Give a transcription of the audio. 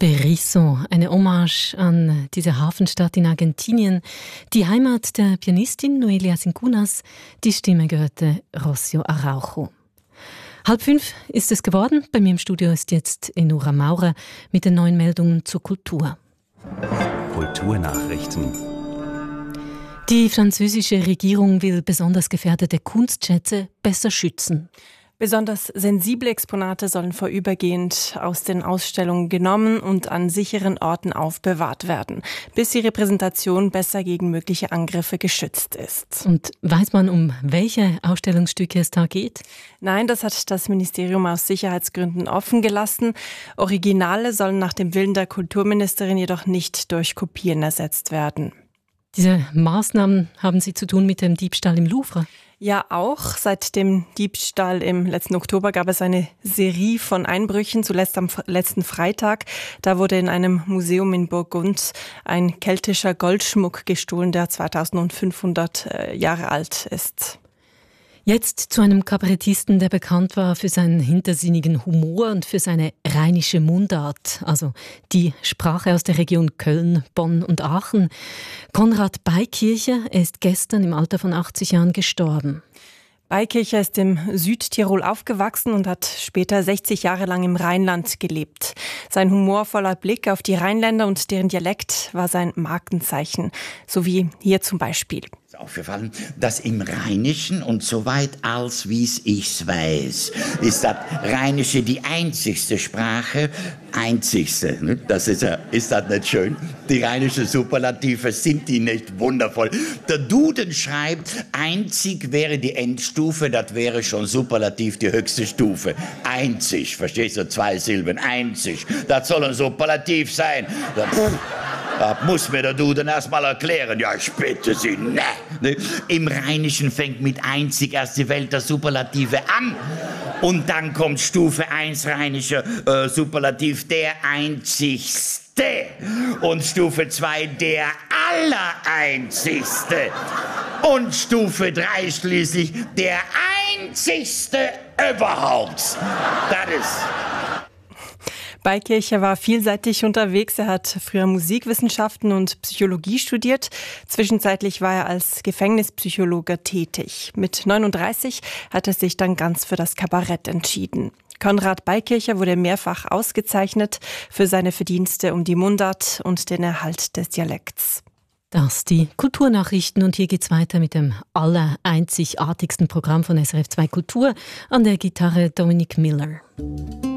Berisso, eine Hommage an diese Hafenstadt in Argentinien, die Heimat der Pianistin Noelia Cincunas, die Stimme gehörte Rocio Araujo. 4:30 ist es geworden. Bei mir im Studio ist jetzt Enura Maurer mit den neuen Meldungen zur Kultur. Kulturnachrichten. Die französische Regierung will besonders gefährdete Kunstschätze besser schützen. Besonders sensible Exponate sollen vorübergehend aus den Ausstellungen genommen und an sicheren Orten aufbewahrt werden, bis die Repräsentation besser gegen mögliche Angriffe geschützt ist. Und weiß man, um welche Ausstellungsstücke es da geht? Nein, das hat das Ministerium aus Sicherheitsgründen offen gelassen. Originale sollen nach dem Willen der Kulturministerin jedoch nicht durch Kopien ersetzt werden. Diese Maßnahmen haben Sie zu tun mit dem Diebstahl im Louvre? Ja, auch. Seit dem Diebstahl im letzten Oktober gab es eine Serie von Einbrüchen, zuletzt am letzten Freitag. Da wurde in einem Museum in Burgund ein keltischer Goldschmuck gestohlen, der 2500 Jahre alt ist. Jetzt zu einem Kabarettisten, der bekannt war für seinen hintersinnigen Humor und für seine rheinische Mundart, also die Sprache aus der Region Köln, Bonn und Aachen. Konrad Beikircher, er ist gestern im Alter von 80 Jahren gestorben. Beikircher ist im Südtirol aufgewachsen und hat später 60 Jahre lang im Rheinland gelebt. Sein humorvoller Blick auf die Rheinländer und deren Dialekt war sein Markenzeichen, so wie hier zum Beispiel. Aufgefallen, dass im Rheinischen und soweit als wie's ich's weiß, ist das Rheinische die einzigste Sprache, ne? Das ist das nicht schön? Die rheinische Superlative, sind die nicht wundervoll? Der Duden schreibt, einzig wäre die Endstufe, das wäre schon Superlativ die höchste Stufe. Einzig, verstehst du, 2 Silben, einzig, das soll ein Superlativ sein. Das muss mir der Duden erst mal erklären. Ja, ich bitte Sie, ne. Im Rheinischen fängt mit einzig erst die Welt der Superlative an. Und dann kommt Stufe 1 rheinische Superlativ, der einzigste. Und Stufe 2, der allereinzigste. Und Stufe 3 schließlich, der einzigste überhaupt. Das ist... Beikircher war vielseitig unterwegs. Er hat früher Musikwissenschaften und Psychologie studiert. Zwischenzeitlich war er als Gefängnispsychologe tätig. Mit 39 hat er sich dann ganz für das Kabarett entschieden. Konrad Beikircher wurde mehrfach ausgezeichnet für seine Verdienste um die Mundart und den Erhalt des Dialekts. Das die Kulturnachrichten und hier geht's weiter mit dem allereinzigartigsten Programm von SRF 2 Kultur. An der Gitarre Dominic Miller.